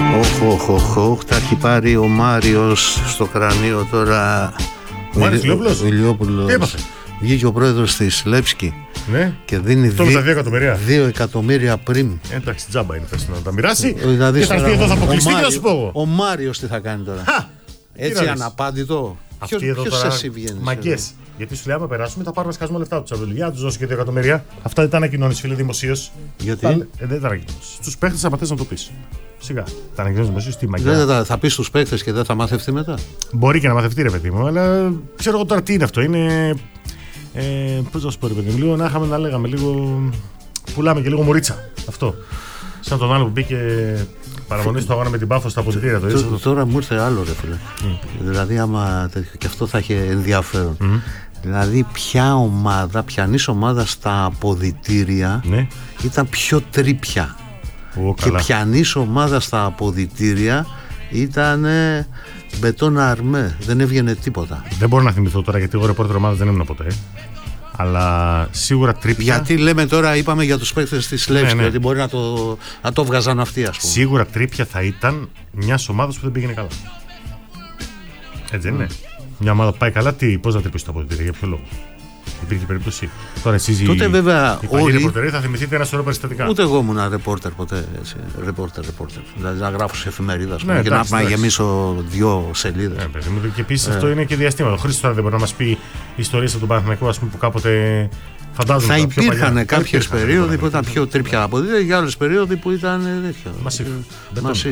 Τα έχει πάρει ο Μάριος στο κρανίο τώρα. Ο Μάριος Ηλιόπουλος. Τι έπαθε? Βγήκε ο πρόεδρος της Λεύσκη. Ναι. Και δίνει 2 εκατομμύρια πριν. Εντάξει, τζάμπα είναι, πες να τα μοιράσει. Δηλαδή, και θα έρθει εδώ, θα αποκλειστεί και θα σου πω εγώ. Ο Μάριος τι θα κάνει τώρα? Έτσι αναπάντητο. Ποιος εσύ βγαίνεις? Μαγκές. Γιατί σου λέει, άμα περάσουμε, θα πάρουμε σκασμό λεφτά του Τσαβέλου. Για να του δώσω και 2 εκατομμύρια. Αυτά δεν τα ανακοινώνεις, φίλε, δημοσίως. Γιατί? Δεν τα ανακοινώνεις. Στους παίχτες θα πατήσεις να το πεις. Σιγά. Τα ανακοινώνεις δημοσίως, τι μαγιά. Δεν θα πεις στους παίχτες και δεν θα μαθευτεί μετά. Μπορεί και να μαθευτεί, ρε παιδί μου, αλλά ξέρω εγώ τώρα τι είναι αυτό. Είναι. Πώς να σου πω, ρε παιδί μου, λίγο να είχαμε να λέγαμε λίγο. Πουλάμε και λίγο μουρίτσα. Αυτό. Σαν τον άλλο που μπήκε παραμονή στο αγώνα με την Πάφο στα αποδυτήρια. Τώρα μου ήρθε άλλο, ρε φίλε. Δηλαδή, άμα και αυτό θα έχει ενδιαφέρον. Δηλαδή, ποιανής ομάδα στα αποδυτήρια ήταν πιο τρίπια. Και ποιανής ομάδα στα αποδυτήρια ήταν μπετόνα αρμέ. Δεν έβγαινε τίποτα. Δεν μπορώ να θυμηθώ τώρα, γιατί εγώ ρεπόρτερ ομάδα δεν ήμουν ποτέ. Αλλά σίγουρα τρίπια. Γιατί λέμε τώρα, είπαμε για τους παίκτες της Λεύσκης, γιατί μπορεί να το βγάζαν αυτοί, ας πούμε. Σίγουρα τρίπια θα ήταν μια ομάδα που δεν πήγαινε καλά. Έτσι δεν είναι? Μια ομάδα που πάει καλά, πώς να τρυπήσει το αποδυτήριο, για ποιο λόγο? Υπήρχε περίπτωση. Τώρα εσείς τότε βέβαια όλοι ρεπορτεροί θα θυμηθείτε ένα σωρό περιστατικά. Ούτε εγώ ήμουν ρεπόρτερ ποτέ. Ρεπόρτερ. Δηλαδή να γράφω σε εφημερίδα και να γεμίσω 2 σελίδες. Και επίσης αυτό είναι και διαστήματα. Ο Χρήστος τώρα δεν μπορεί να μας πει ιστορίες από τον Παναθηναϊκό, ας πούμε, που κάποτε φαντάζομαι. Θα υπήρχαν κάποιες περίοδοι που ήταν πιο τρίπια από δίδε και άλλες περίοδοι που ήταν Μασίφ.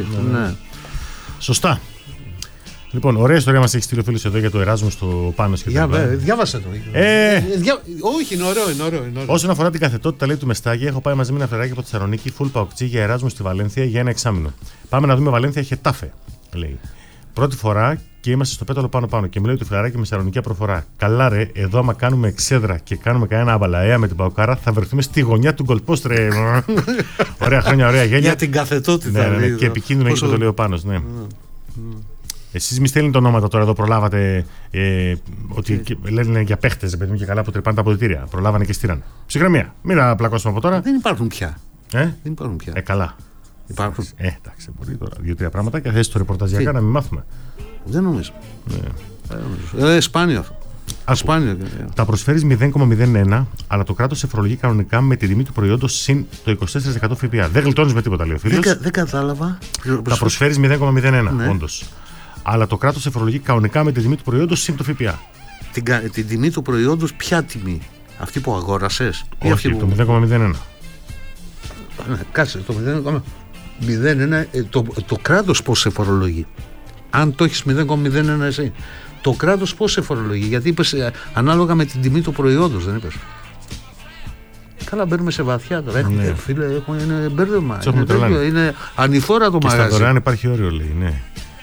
Σωστά. Λοιπόν, ωραία ιστορία μας έχει στείλει ο φίλος εδώ για το Εράσμους στο Πάνος και τα λοιπά. Διάβασε το. Όχι, είναι ωραίο. Όσον αφορά την καθετότητα, λέει, του Μεστάγια, έχω πάει μαζί με ένα φτεράκι από τη Θεσσαλονίκη, full παοκτζή για Εράσμους στη Βαλένθια για 1 εξάμηνο. Πάμε να δούμε Βαλένθια Χετάφε, λέει. Πρώτη φορά και είμαστε στο πέταλο πάνω. Και μου λέει το φτεράκι με Θεσσαλονίκη προφορά. Καλά, ρε, εδώ άμα κάνουμε εξέδρα και κάνουμε κανένα αμπαλαέα με την Παοκάρα, θα βρεθούμε στη γωνιά του γκολπόστ, ρε. Ωραία χρόνια, ωραία γέλια. Για την καθετότητα, ναι, και επικίνδυνο εκεί που το λέει ο Πάνος, ναι. Εσείς μη στέλνετε ονόματα τώρα εδώ, προλάβατε ότι λένε για παίχτες, παιδί μου, και καλά που τρυπάνε τα αποδυτήρια. Προλάβανε και στείλανε. Ψυχραιμία. Μην τα πλακώσουμε από τώρα. Δεν υπάρχουν πια. Δεν υπάρχουν πια. Καλά. Υπάρχουν. Εντάξει, μπορεί τώρα 2-3 πράγματα και θέσει το ρεπορταζιακά να μην μάθουμε. Δεν νομίζω. Σπάνιο αυτό. Ασπάνιο. Τα προσφέρεις 0,01, αλλά το κράτος σε φορολογεί κανονικά με τη τιμή του προϊόντος συν το 24% ΦΠΑ. Δεν γλιτώνεις με τίποτα, λέει ο φίλος. Δεν κατάλαβα. Τα προσφέρεις 0,01, όντως. Αλλά το κράτος σε φορολογεί κανονικά με τη τιμή του προϊόντος συν το ΦΠΑ. Την τιμή του προϊόντος, ποια τιμή? Αυτή που αγόρασες? Όχι, το 0,01. Κάτσε, το 0,01. Το κράτος πώς σε φορολογεί? Αν το έχεις 0,01 εσύ, το κράτος πώς σε φορολογεί? Γιατί είπες ανάλογα με την τιμή του προϊόντος, δεν είπες? Καλά, μπαίνουμε σε βαθιά τώρα. Φίλε, είναι μπέρδεμα. Είναι ανηφόρα το μαγαζί. Και στα δωρεάν υπάρχει όριο, λέει, ναι.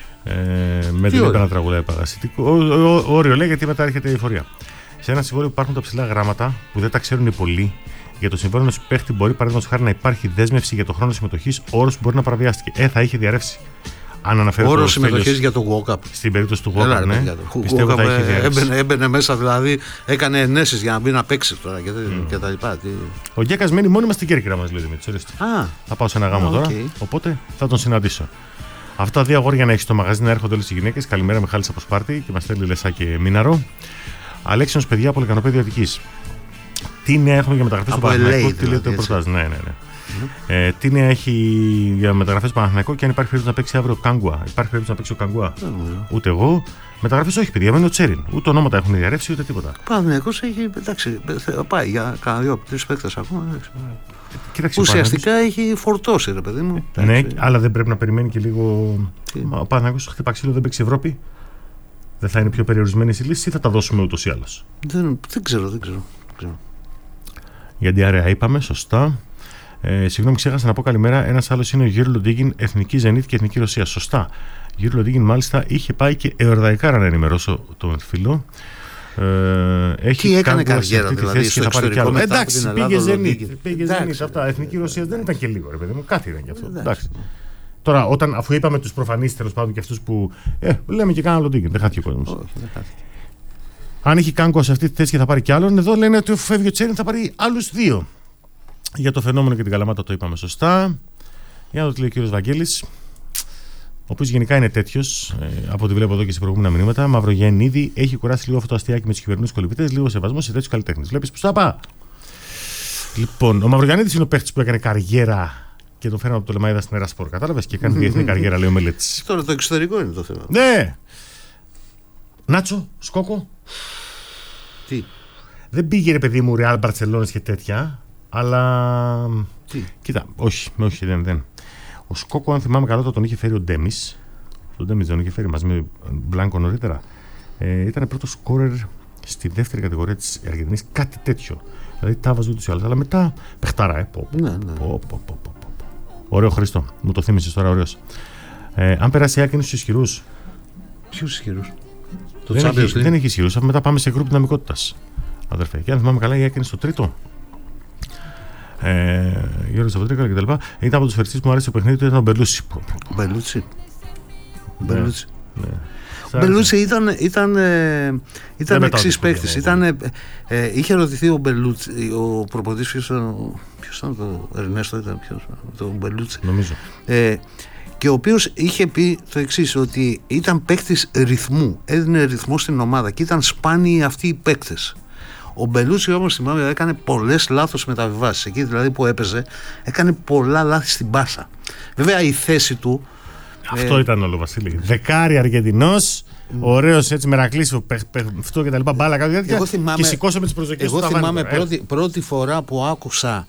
Με την είπα να τραγουδάει παρασιτικό. Όριο, λέει, γιατί μετά έρχεται η εφορία. Σε ένα συμβόλαιο υπάρχουν τα ψηλά γράμματα που δεν τα ξέρουν οι πολλοί. Για το συμβόλαιο ενός παίχτη μπορεί, παραδείγματος χάρη, να υπάρχει δέσμευση για το χρόνο συμμετοχής, όρος που μπορεί να παραβιάστηκε. Θα είχε διαρρεύσει. Αν αναφέρεται όρος συμμετοχής για το walk-up. Στην περίπτωση του walk-up, ναι. Πιστεύω θα είχε διαρρεύσει. Έμπαινε μέσα, δηλαδή έκανε ενέσεις για να μπει να παίξει τώρα και τα λοιπά. Ο Γκέκας μένει μόνιμα στην Κέρκυρα μας, λέει Δημήτρης. Θα πάω σε ένα γάμο τώρα, οπότε θα τον συναντήσω. Αυτά τα 2 αγόρια να έχει στο μαγαζί, να έρχονται όλες οι γυναίκες. Καλημέρα, Μιχάλης από Σπάρτη και μας στέλνει Λεσά και Μίναρο. Αλέξινος, παιδιά από Λεκανοπέδιο Αττικής. Τι νέα έχουμε για μεταγραφές στο Παναθηναϊκό? Τι λέει το προτάζ? Ναι. Τι νέα έχει για μεταγραφές στο Παναθηναϊκό και αν υπάρχει περίπτωση να παίξει αύριο Κάγκουα? Υπάρχει περίπτωση να παίξει ο Κάγκουα? Ούτε εγώ. Μεταγραφές όχι, παιδιά, μένει ο Τσέριν. Ούτε ονόματα έχουν διαρρεύσει ούτε τίποτα. Ο Παναθηναϊκός έχει, εντάξει, πάει για κανένα 2-3 παίκτες ακόμα. Κοίταξε, ουσιαστικά έχει φορτώσει, ρε παιδί μου. Ναι, αλλά δεν πρέπει να περιμένει και λίγο. Ο Παναθηναϊκός χτυπά ξύλο, δεν παίξει Ευρώπη. Δεν θα είναι πιο περιορισμένες οι λύσεις ή θα τα δώσουμε ούτως ή άλλως? Δεν ξέρω. Για διαρρέα είπαμε, σωστά. Συγγνώμη, ξέχασα να πω καλημέρα. Ένας άλλος είναι ο Γιώργο Λοντίγκιν, Εθνική Ζενίτ και Εθνική Ρωσία. Σωστά. Γιώργο Λοντίγκιν, μάλιστα, είχε πάει και εορταϊκά να ενημερώσω τον φίλο. Τι έκανε καριέρα, δηλαδή, στο εξωτερικό μετά? Εντάξει, πήγε Ζενίτ. Αυτά. Εθνική Ρωσία δεν ήταν και λίγο, ρε παιδί μου. Κάτι ήταν και αυτό. Τώρα, αφού είπαμε τους προφανείς, τέλος πάντων, και αυτούς που. Λέμε και κάναν Λοντίγκιν. Δεν χάθηκε ο κόσμος. Αν έχει Κάγκο σε αυτή τη θέση και θα πάρει κι άλλον, εδώ λένε ότι φεύγει ο Τσέριν, θα πάρει άλλους 2. Για το φαινόμενο και την Καλαμάτα το είπαμε σωστά. Για να το λέει ο κύριος Βαγγέλης. ο οποίος γενικά είναι τέτοιος, από ό,τι βλέπω εδώ και σε προηγούμενα μηνύματα. Μαυρογεννίδη, έχει κουράσει λίγο αυτό το αστιάκι με τους κυβερνούς κολυμπητές, λίγο σεβασμό σε τέτοιους καλλιτέχνες. Βλέπεις που θα πάω. Λοιπόν, ο Μαυρογεννίδης είναι ο παίχτης που έκανε καριέρα και τον φέραμε από το Λεμαΐδα στην Ερασπορ. Κατάλαβες, και έκανε διεθνή καριέρα, λέει ο Μελέτης. Τώρα το εξωτερικό είναι το θέμα. Ναι! Νάτσο, Σκόκο. Τι. Δεν πήγε, ρε παιδί μου, Ρεάλ, Μπαρτσελόνες και τέτοια, αλλά. Τι. Κοίτα, όχι, δεν. Ο Σκόκο, αν θυμάμαι καλά, τον είχε φέρει ο Ντέμις. Τον Ντέμις δεν είχε φέρει μαζί με Μπλάνκο νωρίτερα. Ήταν πρώτο σκόρερ στη δεύτερη κατηγορία της Αργεντινής, κάτι τέτοιο. Δηλαδή τα βάζω ούτως ή άλλως. Αλλά μετά παιχτάρα, Ναι. Ωραίο, Χρήστο. Μου το θύμισες τώρα, ωραίος. Αν περάσει η Άκη είναι στους ισχυρούς. Ποιους ισχυρούς? Δεν έχει ισχυρούς. Μετά πάμε σε γκρουπ δυναμικότητας. Αδερφέ. Και αν θυμάμαι καλά, η Άκη είναι στο τρίτο. Γιώργο Σαββατρίκαλα κτλ. Ήταν από τους φερτιστές που μου άρεσε το παιχνίδι του, ήταν ο Μπελούτσι. Ο Μπελούτσι ήταν εξής παίκτης. Είχε ρωτηθεί ο Μπελούτσι, ο προπονητής, ποιος ήταν το Ερνέστο, ήταν το Μπελούτσι. Νομίζω. Και ο οποίος είχε πει το εξής, ότι ήταν παίκτης ρυθμού, έδινε ρυθμό στην ομάδα και ήταν σπάνιοι αυτοί οι παίκτες. Ο Μπελούτσι όμως, θυμάμαι, έκανε πολλές λάθος μεταβιβάσεις. Εκεί δηλαδή που έπαιζε, έκανε πολλά λάθη στην πάσα. Βέβαια η θέση του. Αυτό ήταν όλο, Βασίλη. Δεκάρι Αργεντινός, ωραίος έτσι μερακλής, αυτό και τα λοιπά, μπάλα κάτι τέτοια. Και σηκώσαμε τις προσδοκίες του. Εγώ θυμάμαι πρώτη φορά που άκουσα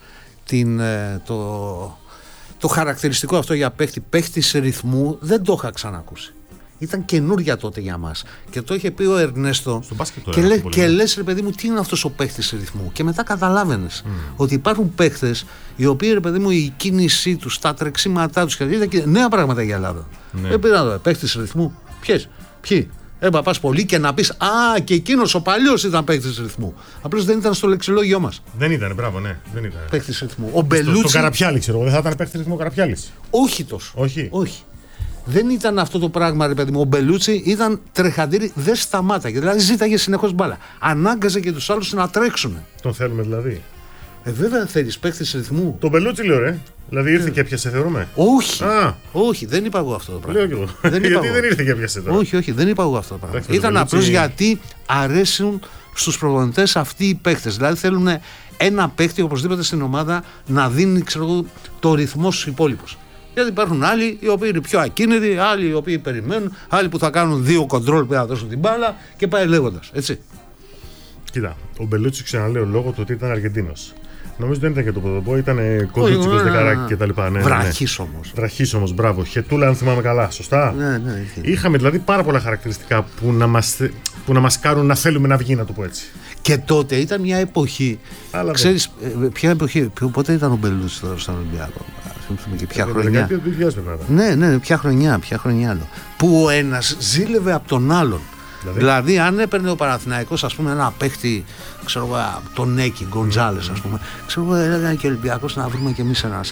το χαρακτηριστικό αυτό για παίχτης ρυθμού, δεν το είχα ξανακούσει. Ήταν καινούρια τότε για μας. Και το είχε πει ο Ερνέστο. Και λες, ρε παιδί μου, τι είναι αυτός ο παίχτης ρυθμού. Και μετά καταλάβαινες ότι υπάρχουν παίχτες οι οποίοι, ρε παιδί μου, η κίνησή τους, τα τρεξίματά τους και νέα πράγματα για Ελλάδα. Δεν πήραν παίχτης ρυθμού. Ποιοι. Πας πολύ και να πεις «Α, και εκείνος ο παλιός ήταν παίκτης ρυθμού». Απλώς δεν ήταν στο λεξιλόγιό μας. Δεν ήταν, μπράβο, ναι. Δεν ήταν. Παίκτης ρυθμού. Ο Μπελούτσι. Το Καραπιάλη, ξέρω εγώ. Δεν θα ήταν παίκτης ρυθμού ο Καραπιάλης. Όχι τόσο. Όχι. Δεν ήταν αυτό το πράγμα, ρε παιδί μου. Ο Μπελούτσι ήταν τρεχαντήρι, δεν σταμάταγε. Δηλαδή ζήταγε συνεχώς μπάλα. Ανάγκαζε και τους άλλους να τρέξουν. Τον θέλουμε δηλαδή. Βέβαια θέλεις παίκτης ρυθμού. Τον Μπελούτσι λέω, ρε. Δηλαδή ήρθε και έπιασε, θεωρούμε. Όχι, δεν είπα εγώ αυτό το πράγμα. Λέω και εγώ. Γιατί δεν ήρθε και έπιασε τώρα. Όχι, δεν είπα εγώ αυτό το πράγμα. Ήταν απλώς γιατί αρέσουν στους προπονητές αυτοί οι παίκτες. Δηλαδή θέλουν ένα παίκτη οπωσδήποτε στην ομάδα να δίνει, ξέρω, το ρυθμό στους υπόλοιπους. Γιατί υπάρχουν άλλοι οι οποίοι είναι πιο ακίνητοι, άλλοι οι οποίοι περιμένουν, άλλοι που θα κάνουν 2 κοντρόλ που θα δώσουν την μπάλα και πάει λέγοντας. Έτσι. Κοίτα, ο Μπελούτσι, ξαναλέω, λόγω του ότι ήταν Αργεντίνος. Νομίζω δεν ήταν και το ποδοπό, ήταν κοντούτσικος δεκαράκι κτλ. Βραχής όμως, μπράβο. Χετούλα, αν θυμάμαι καλά, σωστά. Ναι. Είχαμε δηλαδή πάρα πολλά χαρακτηριστικά που να μας κάνουν να θέλουμε να βγει, να το πω έτσι. Και τότε ήταν μια εποχή. Ξέρεις, ποια εποχή, πότε ήταν ο Μπελούτσι τώρα στον Ολυμπιακό? Και ποια χρονιά. Ναι, ποια χρονιά. Που ο ένας ζήλευε από τον άλλον. Δηλαδή, αν έπαιρνε ο Παναθηναϊκός, ας πούμε, ένα παίχτη, ξέρω εγώ, τον Νέκη, Γκοντζάλες, ας πούμε, ξέρω εγώ, έλεγα και ο Ολυμπιακός να βρούμε κι εμείς ένα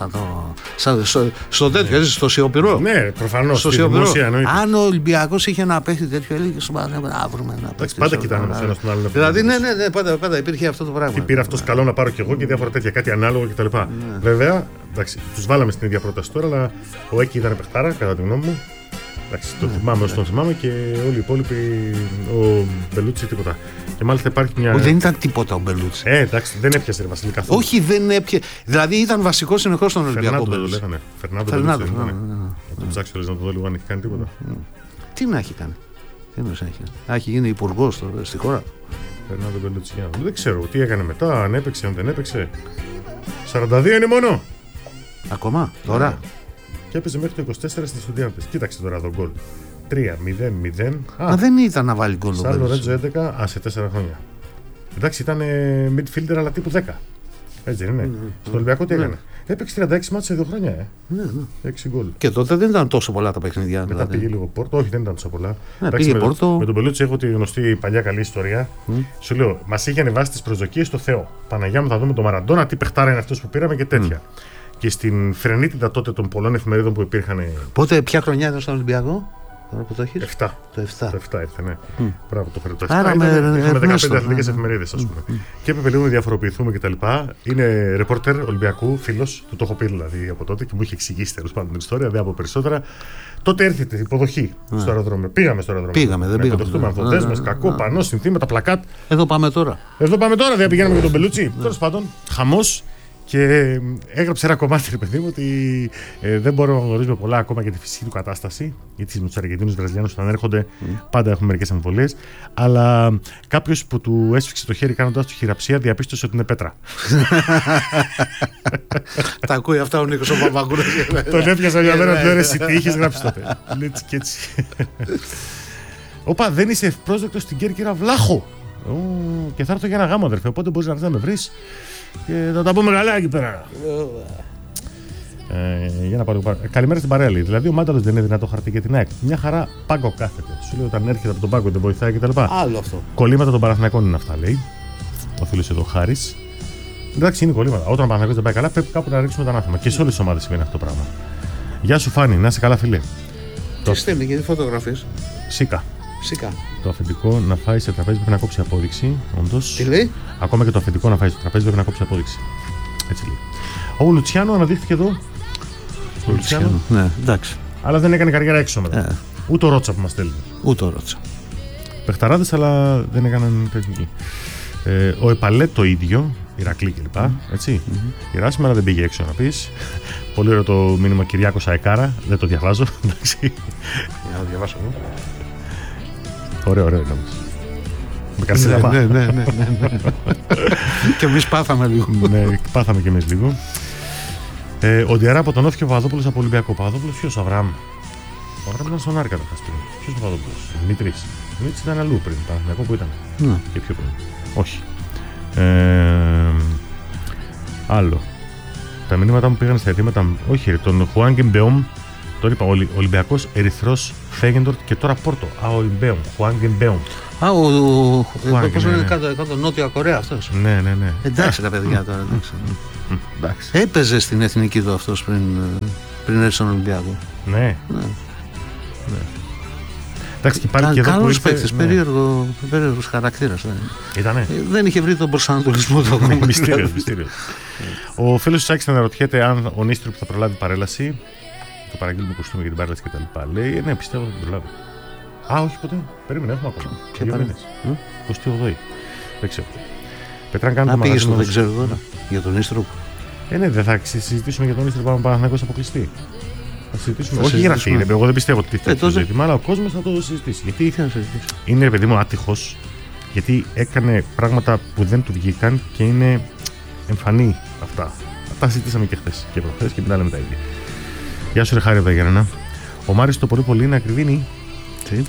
στο τέτοιο, στο σιωπηρό. Ναι, προφανώς. Στο σιωπηρό. Αν ο Ολυμπιακός είχε ένα παίχτη τέτοιο, έλεγε στον Παναθηναϊκό να βρούμε ένα παίχτη. Πάντα κοιτάμε ένα στον άλλον. Δηλαδή, ναι, πάντα υπήρχε αυτό το πράγμα. Τι πήρα αυτός, καλό να πάρω κι εγώ και διάφορα τέτοια, κάτι ανάλογο κτλ. Βέβαια, τους βάλαμε στην ίδια πρόταση τώρα, αλλά ο Έκη ήταν παιχτάρα, κατά τη γνώμη μου. Εντάξει, το θυμάμαι όσο τον θυμάμαι και όλοι οι υπόλοιποι, ο Μπελούτσι τίποτα. Και μάλιστα υπάρχει μια. Δεν ήταν τίποτα ο Μπελούτσι. Εντάξει, δεν έπιασε, ρε Βασίλη, καθόλου. Όχι, δεν έπιασε. Δηλαδή ήταν βασικό συνεχώς στον Ολυμπιακό. Φερνάντο. Να τον ψάξω, να το δω λίγο αν έχει κάνει τίποτα. Τι να έχει κάνει. Έχει γίνει υπουργός στη χώρα. Φερνάντο Μπελούτσι. Δεν ξέρω τι έκανε μετά, αν έπαιξε, αν δεν έπαιξε. 42 είναι μόνο. Ακόμα, τώρα. Και έπαιζε μέχρι το 24 στις Στουντιάντες. Κοίταξε τώρα τον γκολ. 3-0-0. Μα δεν ήταν να βάλει γκολ. Σαν Λορέντζο 11, σε 4 χρόνια. Εντάξει, ήταν midfielder αλλά τύπου 10. Έτσι δεν είναι. Στον Ολυμπιακό τι έκανε. Έπαιξε 36 μάτς σε 2 χρόνια. 6 γκολ. Και τότε δεν ήταν τόσο πολλά τα παιχνίδια. Μετά πήγε λίγο Πόρτο. Όχι, δεν ήταν τόσο πολλά. Πήγε Πόρτο. Με τον Μπελούτσι έχω τη γνωστή παλιά καλή ιστορία. Σου λέω, μας είχε ανεβάσει τις προσδοκίες στο Θεό. Παναγιά μου, θα δούμε τον Μαραντόνα, τι παιχτάρα είναι αυτός που πήραμε και τέτοια. Και στην φρενίτιδα τότε των πολλών εφημερίδων που υπήρχαν. Πότε, ποια χρονιά ήταν στον Ολυμπιακό, τώρα που το έχεις? 7. Το 7 ήρθε, ναι. Μπράβο, το φέρε. Το 7 είχαμε 15 αθλητικές εφημερίδες, ας πούμε. Και έπρεπε λίγο να διαφοροποιηθούμε κτλ. Είναι ρεπόρτερ Ολυμπιακού, φίλος, του το έχω πει δηλαδή από τότε και μου είχε εξηγήσει τέλος πάντων την ιστορία, δεν από περισσότερα. Τότε έρχεται υποδοχή στο αεροδρόμιο. Πήγαμε στο αεροδρόμιο. Πήγαμε, δεν πήγαμε. Με ανθοδέσμες, κακό, πανό, συνθήματα, πλακάτ. Εδώ πάμε τώρα. Δεν πηγαίναμε με τον Μπελούτσι. Τέλος πάντων, χαμός. Και έγραψε ένα κομμάτι, ρε παιδί μου, ότι δεν μπορούμε να γνωρίζουμε πολλά ακόμα για τη φυσική του κατάσταση. Γιατί με τους Αργεντίνους Βραζιλιάνους, όταν έρχονται, πάντα έχουμε μερικές αμφιβολίες. Αλλά κάποιος που του έσφιξε το χέρι κάνοντας του χειραψία διαπίστωσε ότι είναι πέτρα. Τα ακούει αυτά ο Νίκος ο Παπαγκούρας. Τον έπιασα μια μέρα του αίρεση. Τι είχες γράψει τότε. Έτσι και έτσι. Όπα, δεν είσαι ευπρόσδεκτος στην Κέρκυρα, Βλάχο. Και θα έρθω για ένα γάμο, αδερφέ. Οπότε μπορείς να έρθεις να με βρεις. Και θα τα πούμε καλά εκεί πέρα. Για να πάρω. Καλημέρα στην παρέα, λέει. Δηλαδή, ο Μάνταλος δεν είναι δυνατό χαρτί για την ΑΕΚ. Μια χαρά πάγκο κάθεται. Σου λέει όταν έρχεται από τον πάγκο δεν βοηθάει κτλ. Άλλο αυτό. Κολλήματα των Παναθηναϊκών είναι αυτά, λέει. Ο φίλος εδώ, Χάρης. Εντάξει, είναι κολλήματα. Όταν ο Παναθηναϊκός δεν πάει καλά, πρέπει κάπου να ρίξουμε τον άθλημα. Και σε όλες τις ομάδες συμβαίνει αυτό το πράγμα. Γεια σου, Φάνη, να είσαι καλά, φιλέ. Τι στέλνει, γιατί φωτογραφίες. Σίκα. Φυσικά. Το αφεντικό να φάει σε τραπέζι πρέπει να κόψει απόδειξη. Όντως. Τι λέει? Ακόμα και το αφεντικό να φάει σε τραπέζι πρέπει να κόψει απόδειξη. Έτσι λέει. Ο Λουτσιάνο αναδείχθηκε εδώ. Ο Λουτσιάνο. Ναι, εντάξει. Αλλά δεν έκανε καριέρα έξω μετά. Ούτε ο Ρότσα που μας στέλνει. Ούτε ο Ρότσα. Πεχταράδες, αλλά δεν έκαναν τεχνική. Ο Επαλέ το ίδιο. Ηρακλή κλπ. Έτσι. Η Ράσιμαρα δεν πήγε έξω να πει. Πολύ ωραίο το μήνυμα Κυριάκος Αεκάρα. Δεν το διαβάζω. Εντάξει. Για να το διαβάσω εγώ. Ωραίο είναι όμως. Με καρσίδα. Ναι. Και εμείς πάθαμε λίγο. Ναι, πάθαμε και εμείς λίγο. Ο Διαρά από τον Όφη, ο Παπαδόπουλος από Ολυμπιακό. Παπαδόπουλος, ποιος, Αβραάμ? Ο Αβραάμ ήταν στον Άρη καταρχάς πριν. Ποιος ο Παπαδόπουλος? Δημήτρης. Δημήτρης ήταν αλλού πριν. Παναθηναϊκό που ήταν. Και πιο πριν. Όχι. Άλλο. Τα μηνύματα μου πήγαν στα αιτήματα. Όχι, τον Χουάνγκεν Μπεόμ. Τον είπα, Ολυμπιακός, Ερυθρός, Φέγεντορτ και τώρα Πόρτο. Ο Μπέομ, Χουάνγκεν Μπέομ. Πώς είναι κάτω Νότια Κορέα αυτός. Ναι. Εντάξει τα παιδιά τώρα. Έπαιζε στην εθνική του αυτός πριν έρθει στον Ολυμπιακό. Ναι. Εντάξει, και πάλι και εδώ καλός παίκτης, περίεργος χαρακτήρας. Ήτανε. Δεν είχε βρει τον προσανατολισμό του ακόμα. Μυστήριο. Ο φίλος του Σάκης αναρωτιέται αν ο Νίστρουπ θα προλάβει παρέλαση. Το παραγγείλουμε κοστούμι για την παρέλαση κτλ. Λέει, ναι, πιστεύω ότι θα την προλάβει. Όχι ποτέ. Περίμενε, έχουμε ακόμα. 2 μήνες. 28η. Δεν ξέρω. Πετράν, κάνουμε το μαγαζί. Δεν ξέρω τώρα για τον Νίστρουπ. Ναι, δεν θα συζητήσουμε για τον Νίστρουπ αν ο Παναθηναϊκός αποκλειστεί. Θα συζητήσουμε. Όχι γραφή, εγώ δεν πιστεύω ότι θα το ζήτημα, αλλά ο κόσμος θα το συζητήσει. Γιατί είναι, παιδί μου, άτυχος. Γιατί έκανε πράγματα που δεν του βγήκαν και είναι εμφανή αυτά. Τα συζητήσαμε και χθες και προχθές και μην τα λέμε τα ίδια. Γεια σου, ρε Χάρη, Βαγγένα. Ο Μάριος το πολύ είναι ακριβήνει. Τι?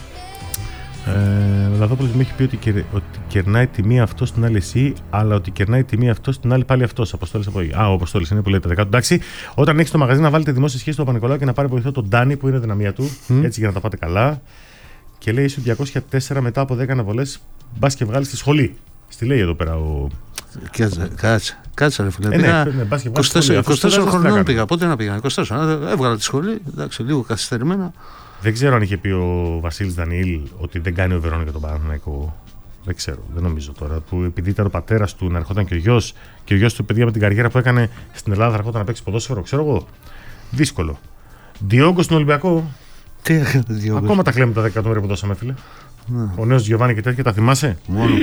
Ο Λαδόπουλος μου έχει πει ότι κερνάει τη μία αυτό στην άλλη εσύ, αλλά ότι κερνάει τη μία αυτό στην άλλη πάλι αυτό. Αποστόλης από εκεί. Ο Αποστόλης είναι που λέει τα δεκάτου. Εντάξει, όταν έχει το μαγαζί να βάλετε δημόσια σχέση στο Παπα-Νικολάου και να πάρει βοηθό τον Ντάνι που είναι δυναμία του, έτσι για να τα πάτε καλά. Και λέει σου 204 μετά από 10 αναβολές, μπα και βγάλει στη σχολή. Στη λέει εδώ πέρα ο. Κάτσε ρε φίλε. 24 χρονών πήγα. Πότε να πήγα? 24. Έβγαλα τη σχολή. Εντάξει, λίγο καθυστερημένα. Δεν ξέρω αν είχε πει ο Βασίλης Δανιήλ ότι δεν κάνει ο Βερόνι για τον Παναθηναϊκό. Δεν ξέρω, δεν νομίζω τώρα. Που επειδή ήταν ο πατέρας του να ερχόταν και ο γιος του, παιδιά με την καριέρα που έκανε στην Ελλάδα, θα ερχόταν να παίξει ποδόσφαιρο, ξέρω εγώ. Δύσκολο. Διόγκο στον Ολυμπιακό. Τι έκανε Διόγκο? Ακόμα τα κλαίμε τα 10 εκατομμύρια που δώσαμε, φίλε. Ο νέος Γιωβάνι και τέτοια, τα θυμάσαι? Μόνο.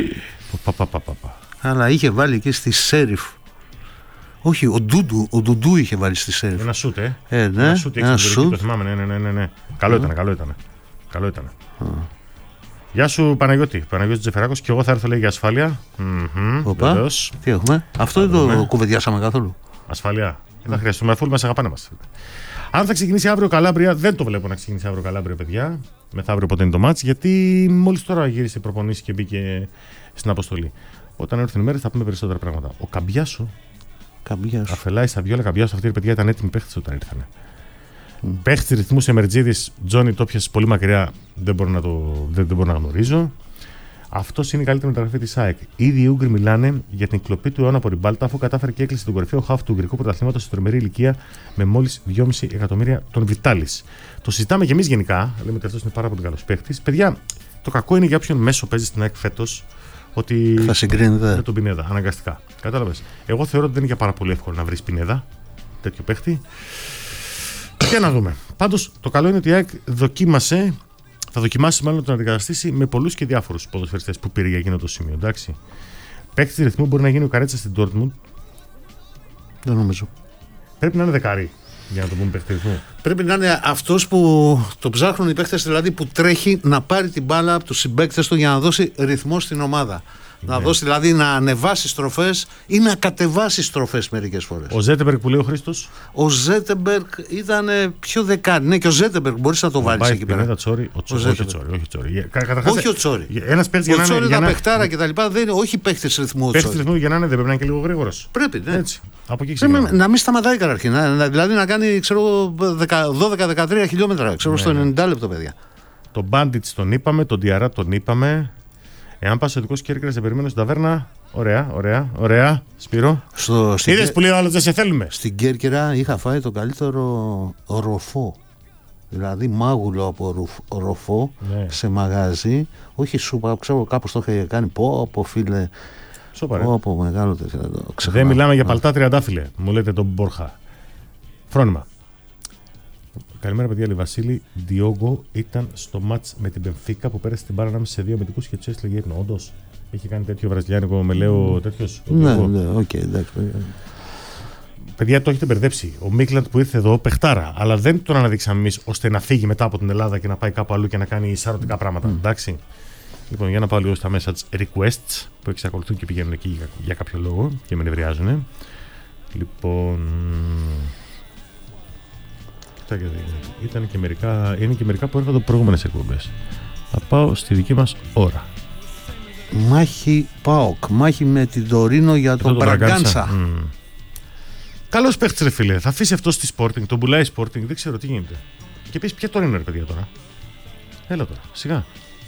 Αλλά είχε βάλει και στη Σέριφ. Όχι, ο Ντουντού είχε βάλει στη Σέριφ. Ένα σούτ, ναι. Ένα σούτ, το θυμάμαι, ναι. Καλό ήταν. Γεια σου, Παναγιώτη. Παναγιώτης Τζεφεράκος, και εγώ θα έρθω, λέει, για ασφάλεια. Τι έχουμε? Αυτό δεν το κουβεντιάσαμε καθόλου. Ασφάλεια. Δεν θα χρειαστούμε, αφού μας αγαπάνε μας. Αν θα ξεκινήσει αύριο Καλάμπρια, δεν το βλέπω να ξεκινήσει αύριο Καλάμπρια, παιδιά. Μεθαύριο πότε είναι το μάτς, γιατί μόλις τώρα γύρισε η προπονήση και μπήκε στην αποστολή. Όταν έρθουν οι μέρες θα πούμε περισσότερα πράγματα. Ο Καμπιάσο. Αφελάει στα Βιόλα Καμπιάσο, αυτή η παιδιά ήταν έτοιμη παίχτης όταν ήρθανε. Παίχτης ρυθμού σε Μερτζίδης, Τζόνι το πιασε πολύ μακριά, δεν μπορώ να γνωρίζω. Αυτός είναι η καλύτερη μεταγραφή της ΑΕΚ. Ήδη οι Ούγγροι μιλάνε για την κλοπή του αιώνα από Ριμπάλτα, αφού κατάφερε και έκλεισε τον κορυφαίο χάφ του Ουγγρικού πρωταθλήματος σε τρομερή ηλικία με μόλις 2,5 εκατομμύρια τον Βιτάλης. Το συζητάμε και εμείς γενικά, λέμε ότι αυτός είναι πάρα πολύ καλός παίχτης. Παιδιά, το κακό είναι για όποιον μέσο παίζει στην ΑΕΚ φέτος ότι θα συγκρίνεται με τον Πινέδα, αναγκαστικά. Κατάλαβες. Εγώ θεωρώ ότι δεν είναι για πάρα πολύ εύκολο να βρεις Πινέδα, τέτοιο παίχτη. Για να δούμε. Πάντως το καλό είναι ότι η ΑΕΚ θα δοκιμάσει μάλλον να τον αντικαταστήσει με πολλούς και διάφορους ποδοσφαιριστές που πήρε για εκείνο το σημείο. Εντάξει. Παίκτης ρυθμού μπορεί να γίνει ο Καρέτσα στην Dortmund. Δεν νομίζω. Πρέπει να είναι δεκάρι για να το πούμε παίκτη ρυθμού. Πρέπει να είναι αυτός που το ψάχνουν οι παίκτες, δηλαδή που τρέχει να πάρει την μπάλα από τους συμπαίκτες του για να δώσει ρυθμό στην ομάδα. Ναι. Να δώσει δηλαδή να ανεβάσει στροφές ή να κατεβάσει στροφές μερικές φορές. Ο Ζέτεμπεργκ που λέει ο Χρήστος. Ο Ζέτεμπεργκ ήταν πιο δεκάρι. Ναι, και ο Ζέτεμπεργκ μπορείς να το βάλεις εκεί πέρα. Όχι ο Τσόρι. Ένας παίκτης για να είναι. Τα παιχτάρα και τα λοιπά δεν είναι, όχι παίκτης ρυθμού. Παίκτης ρυθμού για να είναι, δεν πρέπει να είναι και λίγο γρήγορος. Πρέπει, ναι. Έτσι. Από εκεί πρέπει να μην σταματάει καταρχήν. Δηλαδή να κάνει 12-13 χιλιόμετρα στο 90 λεπτό, παιδιά. Τον Μπάντιτς τον είπαμε, τον Διαρά τον είπαμε. Εάν πας στο δικό σου Κέρκυρα, σε περιμένω στην ταβέρνα. Ωραία. Σπύρο. Είδες που λέει ο άλλος, δεν σε θέλουμε. Στην Κέρκυρα είχα φάει το καλύτερο ροφό. Δηλαδή μάγουλο από ροφό, ναι, σε μαγάζι. Όχι σούπα, ξέρω κάπως το είχε κάνει. Πω φίλε. Πω μεγάλο τέτοιο. Δεν μιλάμε για παλτά τριαντάφυλλε. Μου λέτε τον Μπόρχα. Φρόνημα. Καλημέρα, παιδιά. Λέει Βασίλη. Διόγκο ήταν στο μάτς με την Μπενφίκα που πέρασε την μπάρα ανάμεσα σε δύο αμυντικούς και του έστειλε ύπνο. Όντως έχει κάνει τέτοιο βραζιλιάνικο μελέο τέτοιος. Ναι, οκ, εντάξει. Παιδιά, το έχετε μπερδέψει. Ο Μίκλαντ που ήρθε εδώ, παιχτάρα. Αλλά δεν τον αναδείξαμε εμείς ώστε να φύγει μετά από την Ελλάδα και να πάει κάπου αλλού και να κάνει σαρωτικά πράγματα. Εντάξει. Λοιπόν, για να πάω λίγο στα message requests που εξακολουθούν και πηγαίνουν εκεί για κάποιο λόγο και με νευριάζουν. Λοιπόν. Είναι και μερικά που έρχονται από προηγούμενες εκπομπές. Θα πάω στη δική μας ώρα. Μάχη ΠΑΟΚ. Μάχη με την Τωρίνο για τον Μπραγκάνσα. Καλός παίχτης, ρε φίλε. Θα αφήσει αυτό στη Sporting. Τον πουλάει Sporting. Δεν ξέρω τι γίνεται. Και πεις ποια Τωρίνο, ρε παιδιά τώρα. Έλα τώρα. Σιγά.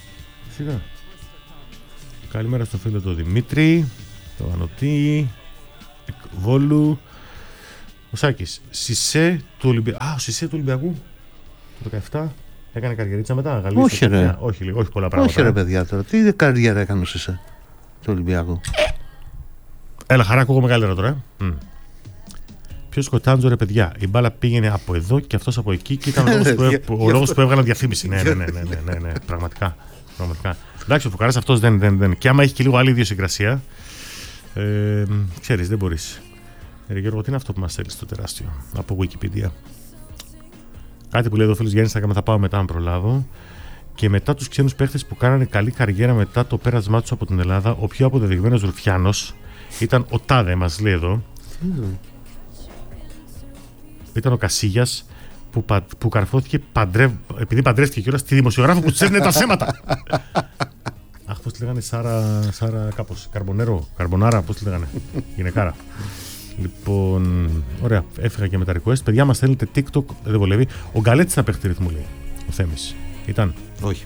Καλημέρα στο φίλο του Δημήτρη. Το Ανωτή. Βόλου. Ο Σάκης, Σισέ του Ολυμπιακού. Ο Σισέ του Ολυμπιακού το 17 έκανε καριερίτσα μετά. Γαλλία, όχι, ρε. Όχι πολλά πράγματα. Όχι, ρε παιδιά τώρα. Τι καριέρα έκανε ο Σισέ του Ολυμπιακού. Έλα, χαρά, ακούγω μεγαλύτερα τώρα. Ποιο Κοτάντζο, ρε παιδιά. Η μπάλα πήγαινε από εδώ και αυτό από εκεί και ήταν ο λόγος που έβγαλαν διαφήμιση. Ναι. Πραγματικά. Εντάξει, ο Φουκαράς αυτός δεν. Και άμα έχει και λίγο άλλη ιδιοσυγκρασία, ξέρεις, δεν μπορείς. Γιώργο, τι είναι αυτό που μας στέλνει στο τεράστιο από Wikipedia? Κάτι που λέει εδώ ο φίλος Γιάννης, θα πάω μετά αν προλάβω. Και μετά τους ξένους παίχτες που κάνανε καλή καριέρα μετά το πέρασμά τους από την Ελλάδα, ο πιο αποδεδειγμένος Ρουφιάνος ήταν ο Τάδε, μας λέει εδώ. Ήταν ο Κασίγιας που καρφώθηκε επειδή παντρεύτηκε κιόλας στη δημοσιογράφο που τους έδινε τα σέματα. Αχ, πώς τη λέγανε, Σάρα κάπως, Καρμπονάρα, πώς τη λέγανε, γυναικάρα. Λοιπόν, ωραία, έφυγα και με τα request. Παιδιά, μας στέλνετε TikTok, δεν βολεύει. Ο Γκαλέτης θα παίχτη ρυθμού, λέει ο Θέμης. Ήταν. Όχι.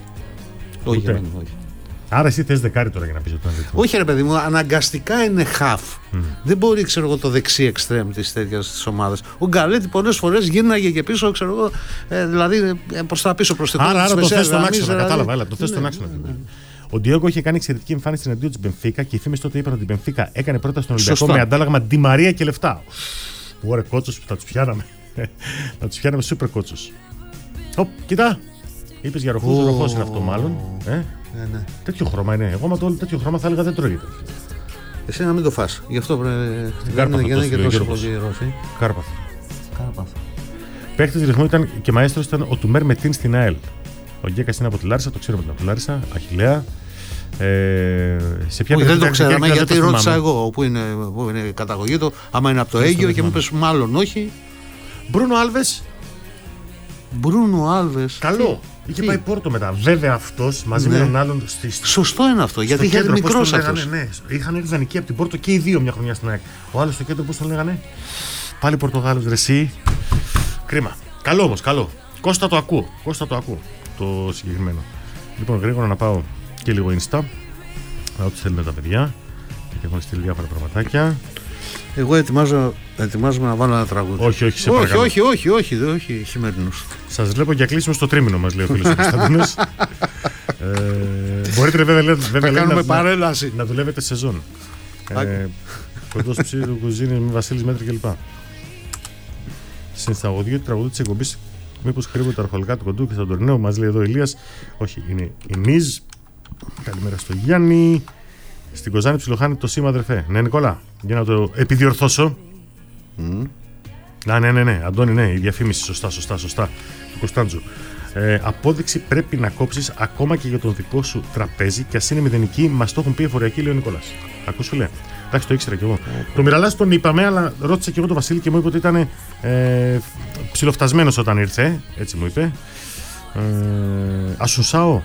Άρα εσύ θες δεκάρι τώρα για να πεις ότι ήταν ρυθμού. Όχι, ρε παιδί μου, αναγκαστικά είναι half. Δεν μπορεί, ξέρω εγώ, το δεξί εξτρέμ της τέτοιας ομάδας. Ο Γκαλέτη πολλές φορές γύρναγε και πίσω, ξέρω εγώ, δηλαδή προς τα πίσω, προς την κόρη. Άρα το θες στον άξονα, κατάλαβα, έλα, το θες στον άξονα. Ο Ντιόγκο είχε κάνει εξαιρετική εμφάνιση στην εναντίον της Μπενφίκα και οι φήμες τότε είπαν ότι η Μπενφίκα έκανε πρώτα στον Ολυμπιακό με αντάλλαγμα Ντι Μαρία και λεφτά. Ωραία, κότσος που θα τους πιάναμε. Θα τους πιάναμε σούπερ κότσος. Κοίτα! Είπες για ροφούς, ροφός είναι αυτό μάλλον. Ναι. Τέτοιο χρώμα είναι. Εγώ με το τέτοιο χρώμα θα έλεγα δεν τρώγεται. Εσύ να μην το φας. Γι' αυτό πρέπει και τόσο πολύ ρόφη. Κάρπαθο. Παίχτης ρυθμού ήταν και μαέστρος ήταν ο Τουμέρ Μετίν στην ΑΕΛ. Ο Γκέκας είναι από τη Λάρισα, το ξέρουμε από τη Λάρισα, Αχιλλέα. Σε ποια δεν το ξέραμε γιατί ρώτησα εγώ που είναι η καταγωγή του. Άμα είναι από το Αίγυο και μου είπες μάλλον όχι. Μπρούνο Άλβες. Καλό. Είχε πάει Πόρτο μετά. Βέβαια αυτός μαζί με τον άλλον. Σωστό είναι αυτό γιατί είχε μικρός αυτός. Ναι, είχαν έρθει δανεικοί από την Πόρτο και οι δύο μια χρονιά στην ΑΕΚ. Ο άλλος στο κέντρο πώς τον λέγανε. Πάλι Πορτογάλος, ρε εσύ. Κρίμα. Καλό όμως, καλό. Κώστα το ακούω. Το συγκεκριμένο. Λοιπόν, γρήγορα να πάω και λίγο Insta. Ό,τι θέλουν τα παιδιά. Και έχουν στείλει διάφορα πραγματάκια. Εγώ ετοιμάζομαι να βάλω ένα τραγούδι. Όχι, σε παρακαλώ. Όχι, χειμερινούς. Σας βλέπω για κλείσιμο στο τρίμηνο, μας λέει ο φίλος ο Κωνσταντίνος. Μπορείτε βέβαια να δουλεύετε σεζόν. Κοντός ψήρου, κουζίνης με Βασίλης Μέτρη κλπ. στην εισαγωγή του τραγουδού της εκπομπής. Μήπως κρύβω τα αρχαιολογικά του κοντού και στον τωρινό, μας λέει εδώ ο Ηλίας. Όχι, είναι η Νίζ. Καλημέρα στο Γιάννη. Στην Κοζάνη ψιλοχάνει το σήμα, αδερφέ. Ναι, Νικόλα, για να το επιδιορθώσω. Ναι, Αντώνη, ναι, η διαφήμιση. Σωστά. Του Κωνσταντζου. Απόδειξη πρέπει να κόψεις ακόμα και για τον δικό σου τραπέζι και ας είναι μηδενική. Μας το έχουν πει εφοριακοί, λέει ο Νικόλας. Ακούς, φίλε. Εντάξει, το ήξερα κι εγώ. Το Μιραλάς τον είπαμε, αλλά ρώτησα κι εγώ τον Βασίλη και μου είπε ότι ήταν ψιλοφτασμένος όταν ήρθε. Έτσι μου είπε. Ασουνσάο.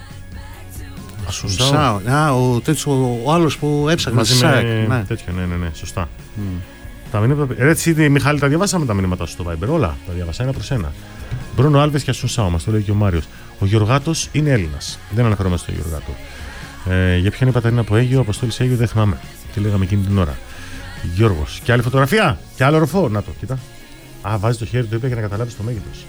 Ο άλλος που έψαχνε. Μαζί με τέτοιο, ναι, σωστά. Τα μηνύματα. Έτσι, Μιχάλη, τα διαβάσαμε τα μηνύματα σου στο Viber. Όλα τα διαβάσα ένα προς ένα. Μπρούνο Άλβες και Ασουνσάο, μας το λέει και ο Μάριος. Ο Γιωργάτος είναι Έλληνας. Δεν αναφερόμαστε στον Γιωργάτο. Για ποιον είναι η Παταρίνα από Αίγυο, Αποστόλης Αίγυο, δεν θυμάμαι. Τι λέγαμε εκείνη την ώρα. Γιώργος. Και άλλη φωτογραφία. Και άλλο ροφό. Να το, κοίτα. Βάζει το χέρι του είπε για να καταλάβει το μέγεθος.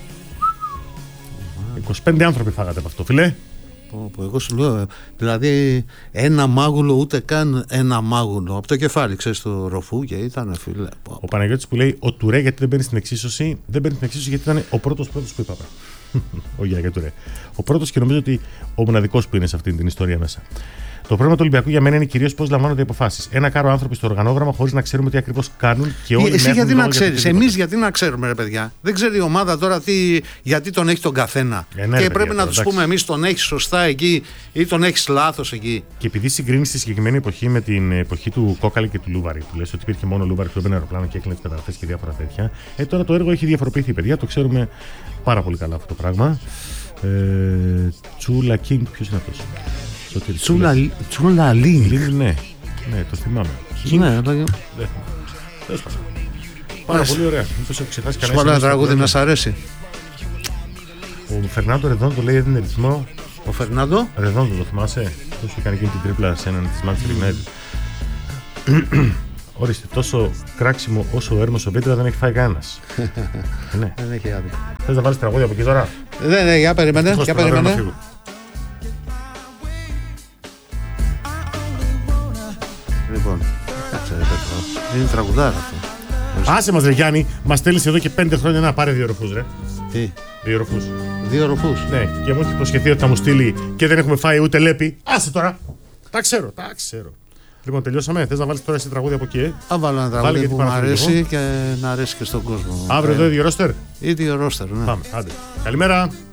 25 άνθρωποι φάγατε από αυτό, φιλέ. Εγώ σου λέω, δηλαδή ένα μάγουλο, ούτε καν ένα μάγουλο. Από το κεφάλι, ξέρεις, το ροφού και ήταν, φίλε. Ο Παναγιώτης που λέει ο Τουρέ γιατί δεν μπαίνει στην εξίσωση. Δεν μπαίνει στην εξίσωση γιατί ήταν ο πρώτος που είπαμε. Ο Γιάννη Τουρέ. Ο πρώτος και νομίζω ότι ο μοναδικός που είναι σε αυτή την ιστορία μέσα. Το πρόβλημα του Ολυμπιακού για μένα είναι κυρίως πώς λαμβάνονται οι αποφάσεις. Ένα κάρο άνθρωποι στο οργανόγραμμα χωρίς να ξέρουμε τι ακριβώς κάνουν και όλοι. Εσύ γιατί να ξέρεις, εμείς γιατί να ξέρουμε, ρε παιδιά. Δεν ξέρει η ομάδα τώρα γιατί τον έχει τον καθένα. Ναι, και πρέπει παιδιά, να τους πούμε εμείς τον έχεις σωστά εκεί ή τον έχεις λάθος εκεί. Και επειδή συγκρίνεις τη συγκεκριμένη εποχή με την εποχή του Κόκαλη και του Λούβαρη, που λες ότι υπήρχε μόνο Λούβαρη που έμπαινε αεροπλάνο και έκλεινε τις καταγραφές και διάφορα τέτοια. Τώρα το έργο έχει διαφοροποιηθεί, παιδιά, το ξέρουμε πάρα πολύ καλά αυτό το πράγμα. Τσούλα Κίνγκ, ποιος είναι αυτός? Τσούλα Λίνγκ. Ναι, το θυμάμαι. Ναι, πάρα πολύ ωραία. Μήπως έχω ξεχάσει κανένα. Σου ένα τραγούδι να σ' αρέσει. Ο Φερνάντο Ρεδόντο το λέει έδινε ρυθμό. Ο Φερνάντο Ρεδόντο το θυμάσαι? Τόσο έκανε εκείνη την τρίπλα σε έναν της Manchester United. Ορίστε, τόσο κράξιμο όσο ο Έρμος ο Πίτρα δεν έχει φάει κανένας. Ναι. Δεν έχει άδικο. Θες να βάλεις τραγούδια από εκεί τώρα? Ναι, για περίμενε. Λοιπόν, κάτσε ρε Πέτρο. Είναι τραγουδάρα αυτό. Άσε μας ρε Γιάννη, μας στέλνεις εδώ και 5 χρόνια να πάρει 2 ροφούς ρε. Τι? 2 ροφούς. 2 ροφούς. Ναι, και μου έχει υποσχεθεί ότι θα μου στείλει και δεν έχουμε φάει ούτε λέπη. Άσε τώρα. Τα ξέρω. Λοιπόν, τελειώσαμε. Θες να βάλεις τώρα εσύ τραγούδια από εκεί? Θα βάλω ένα τραγούδι που μου αρέσει και να αρέσει και στον κόσμο. Αύριο εδώ ίδιο ρόστερ. Ίδιο ρόστερ, ναι. Πάμε, άντε. Καλημέρα.